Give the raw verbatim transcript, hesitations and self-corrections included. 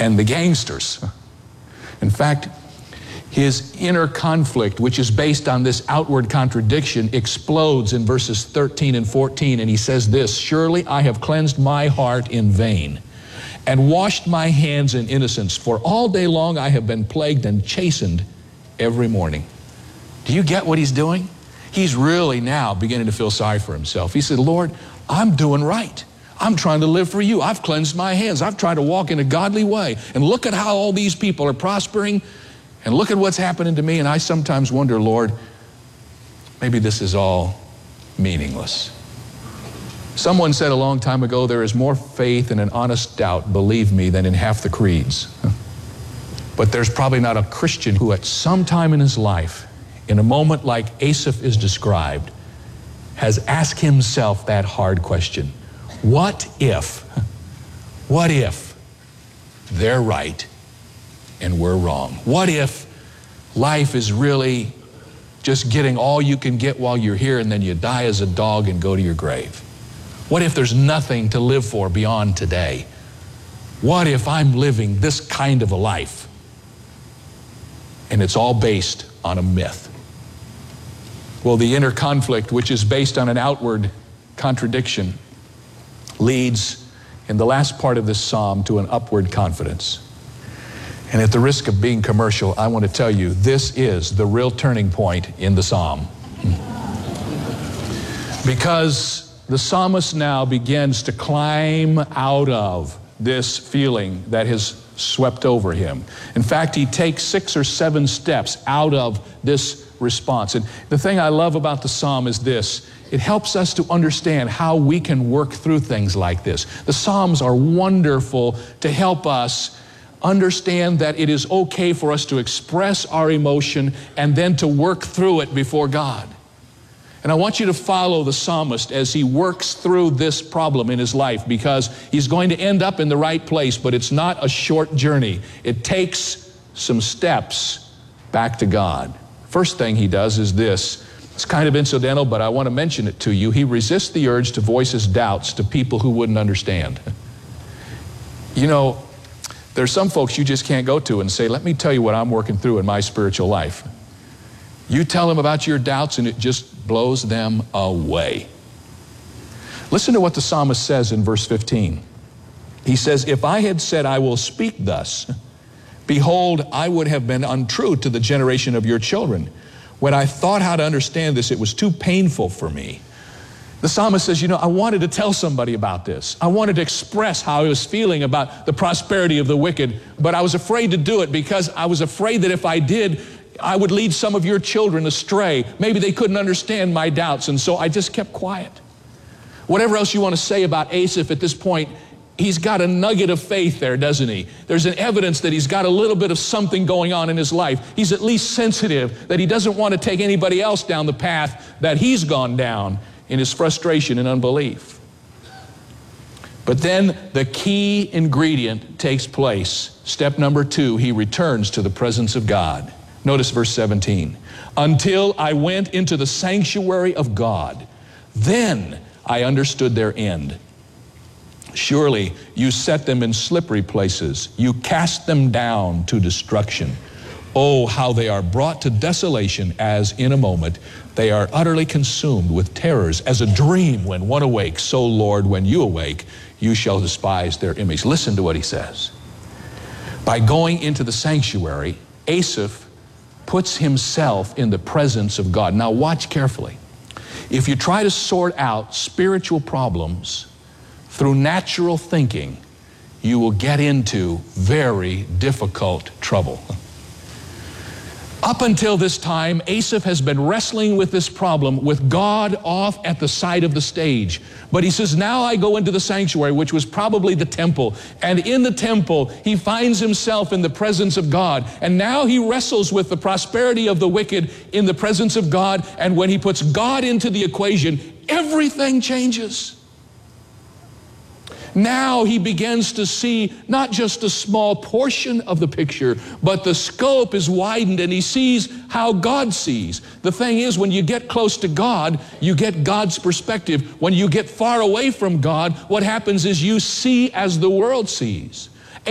and the gangsters. In fact, his inner conflict, which is based on this outward contradiction, explodes in verses thirteen and fourteen, and he says this, "Surely I have cleansed my heart in vain, and washed my hands in innocence, for all day long I have been plagued and chastened every morning." Do you get what he's doing? He's really now beginning to feel sorry for himself. He said, "Lord, I'm doing right. I'm trying to live for you. I've cleansed my hands. I've tried to walk in a godly way. And look at how all these people are prospering. And look at what's happening to me. And I sometimes wonder, Lord, maybe this is all meaningless." Someone said a long time ago, there is more faith in an honest doubt, believe me, than in half the creeds. But there's probably not a Christian who at some time in his life, in a moment like Asaph is described, has asked himself that hard question. What if, what if they're right and we're wrong? What if life is really just getting all you can get while you're here and then you die as a dog and go to your grave? What if there's nothing to live for beyond today? What if I'm living this kind of a life and it's all based on a myth? Well, the inner conflict, which is based on an outward contradiction, leads in the last part of this psalm to an upward confidence. And at the risk of being commercial, I want to tell you, this is the real turning point in the psalm. Because the psalmist now begins to climb out of this feeling that has swept over him. In fact, he takes six or seven steps out of this response. And the thing I love about the psalm is this: it helps us to understand how we can work through things like this. The Psalms are wonderful to help us understand that it is okay for us to express our emotion and then to work through it before God. And I want you to follow the psalmist as he works through this problem in his life, because he's going to end up in the right place, but it's not a short journey. It takes some steps back to God. First thing he does is this. It's kind of incidental, but I want to mention it to you. He resists the urge to voice his doubts to people who wouldn't understand. You know, there's some folks you just can't go to and say, "Let me tell you what I'm working through in my spiritual life." You tell them about your doubts and it just blows them away. Listen to what the psalmist says in verse fifteen. He says, "If I had said I will speak thus, behold, I would have been untrue to the generation of your children. When I thought how to understand this, it was too painful for me." The psalmist says, you know, I wanted to tell somebody about this. I wanted to express how I was feeling about the prosperity of the wicked, but I was afraid to do it because I was afraid that if I did, I would lead some of your children astray. Maybe they couldn't understand my doubts, and so I just kept quiet. Whatever else you want to say about Asaph at this point, he's got a nugget of faith there, doesn't he? There's an evidence that he's got a little bit of something going on in his life. He's at least sensitive that he doesn't want to take anybody else down the path that he's gone down in his frustration and unbelief. But then the key ingredient takes place. Step number two, he returns to the presence of God. Notice verse seventeen. "Until I went into the sanctuary of God, then I understood their end. Surely you set them in slippery places. You cast them down to destruction. Oh, how they are brought to desolation as in a moment. They are utterly consumed with terrors as a dream when one awakes. So, Lord, when you awake, you shall despise their image." Listen to what he says. By going into the sanctuary, Asaph puts himself in the presence of God. Now watch carefully. If you try to sort out spiritual problems through natural thinking, you will get into very difficult trouble. Up until this time, Asaph has been wrestling with this problem with God off at the side of the stage. But he says, now I go into the sanctuary, which was probably the temple. And in the temple, he finds himself in the presence of God. And now he wrestles with the prosperity of the wicked in the presence of God. And when he puts God into the equation, everything changes. Now he begins to see not just a small portion of the picture, but the scope is widened and he sees how God sees. The thing is, when you get close to God, you get God's perspective. When you get far away from God, what happens is you see as the world sees.